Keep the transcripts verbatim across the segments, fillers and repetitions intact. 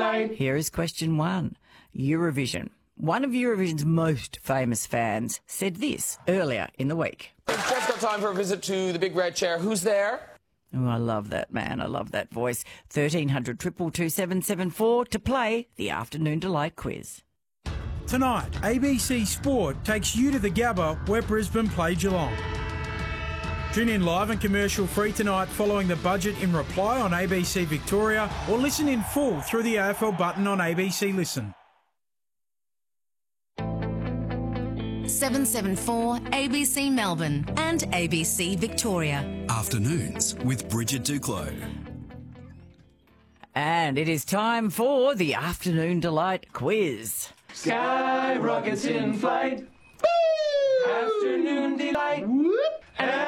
delight. Here is question one. Eurovision. One of Eurovision's most famous fans said this earlier in the week. We've just got time for a visit to the big red chair. Who's there? Oh, I love that man. I love that voice. thirteen hundred, two two two, seven seven four to play the Afternoon Delight quiz. Tonight, A B C Sport takes you to the Gabba where Brisbane play Geelong. Tune in live and commercial free tonight following the budget in reply on A B C Victoria, or listen in full through the A F L button on A B C Listen. seven seven four A B C Melbourne and A B C Victoria. Afternoons with Bridget Duclos. And it is time for the Afternoon Delight quiz. Sky rockets in flight. Woo! Afternoon delight. Whoop.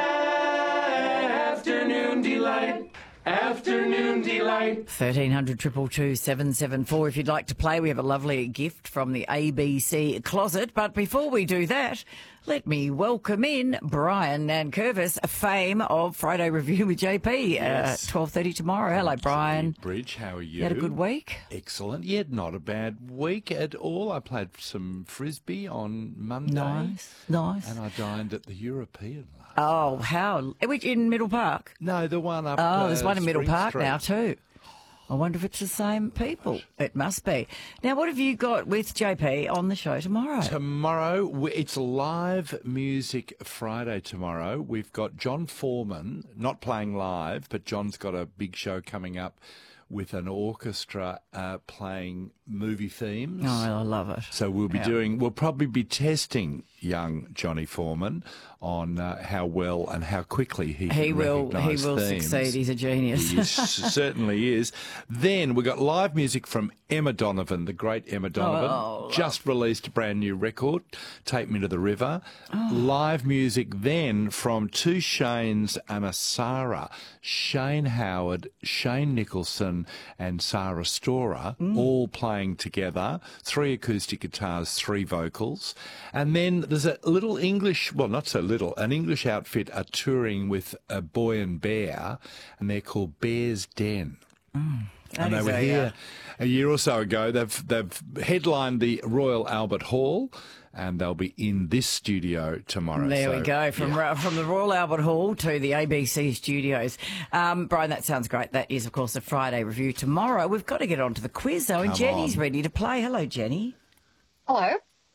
Afternoon delight. Afternoon delight. thirteen hundred, two two two, seven seven four. If you'd like to play, we have a lovely gift from the A B C closet. But before we do that, let me welcome in Brian Nankervis, fame of Friday Review with J P, Yes. uh, twelve thirty tomorrow. Hello, Brian. Bridge, how are you? You had a good week? Excellent. Yeah, not a bad week at all. I played some frisbee on Monday. Nice, nice. And I dined at the European last Oh, how? Which, in Middle Park? No, the one up. Oh, there's uh, one in Middle Spring Park Street. now too. I wonder if it's the same people. It must be. Now, what have you got with J P on the show tomorrow? Tomorrow, we- it's live music Friday tomorrow. We've got John Foreman, not playing live, but John's got a big show coming up with an orchestra uh, playing movie themes. Oh, I love it. So we'll be Yeah. doing, we'll probably be testing young Johnny Foreman on uh, how well and how quickly he He can will. He recognise will themes. succeed. He's a genius. He is, certainly is. Then we got live music from Emma Donovan, the great Emma Donovan. Oh, just released a brand new record, Take Me to the River. Oh. Live music then from two Shanes and a Sarah, Shane Howard, Shane Nicholson and Sarah Storer, Mm. all playing together. Three acoustic guitars, three vocals. And then there's a little English, well, not so little, an English outfit are touring with a Boy and Bear, and they're called Bear's Den. That And they is were a, here uh, a year or so ago. They've they've headlined the Royal Albert Hall, and they'll be in this studio tomorrow. There we So, go, from yeah. Ro- from the Royal Albert Hall to the A B C studios. Um, Brian, that sounds great. That is, of course, a Friday review tomorrow. We've got to get on to the quiz, though, and Come Jenny's on. ready to play. Hello, Jenny. Hello.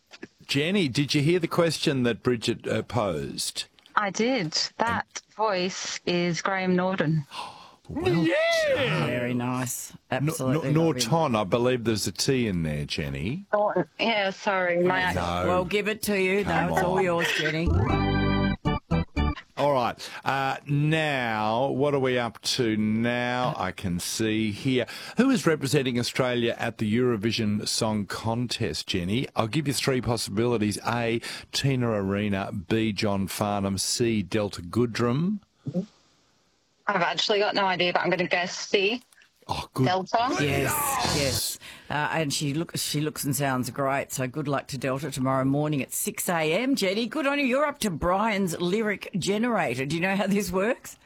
Jenny, did you hear the question that Bridget uh, posed? I did. That voice is Graham Norton. Well, Very nice. N- Absolutely. N- love him. Norton, I believe there's a T in there, Jenny. Norton. Yeah, sorry. My accent. No. Well, give it to you. Come No, it's all on. yours, Jenny. All right. Uh, now, what are we up to now? I can see here. Who is representing Australia at the Eurovision Song Contest, Jenny? I'll give you three possibilities. A, Tina Arena. B, John Farnham. C, Delta Goodrum. I've actually got no idea, but I'm going to guess C. Oh, good. Delta. Yes, yes. Uh, and she looks she looks and sounds great. So good luck to Delta tomorrow morning at six a m. Jenny, good on you. You're up to Brian's lyric generator. Do you know how this works?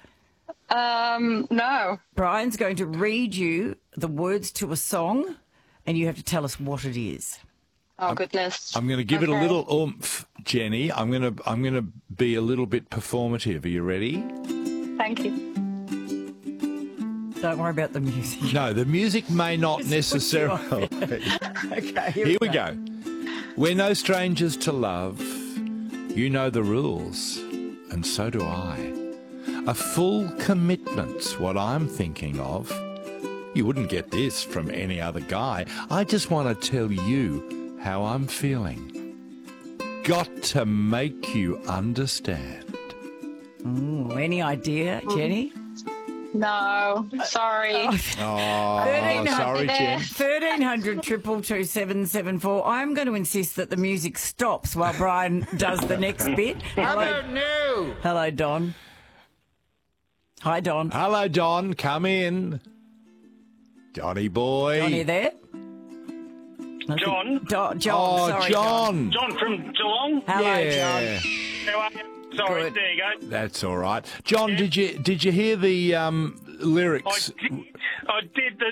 Um, no. Brian's going to read you the words to a song, and you have to tell us what it is. Oh, goodness. I'm going to give it a Okay. little oomph, Jenny. I'm going to I'm going to be a little bit performative. Are you ready? Thank you. Don't worry about the music. No, the music may not Just put you off. necessarily. Okay, Here we go. We're no strangers to love. You know the rules, and so do I. A full commitment's what I'm thinking of. You wouldn't get this from any other guy. I just want to tell you how I'm feeling. Got to make you understand. Ooh, any idea, Jenny? No. Sorry. Oh, sorry, Jen. thirteen hundred, two two two, seven seven four. I'm going to insist that the music stops while Brian does the next bit. Hello, no? hello, Don. Hi, Don. Hello, Don. Come in. Johnny boy. Don, are you there? John. Don, John, Oh, sorry, John. John from Geelong. Hello, Yeah. John. How are you? Sorry, Good. there you go. That's all right. John, did you did you hear the um, lyrics? I did.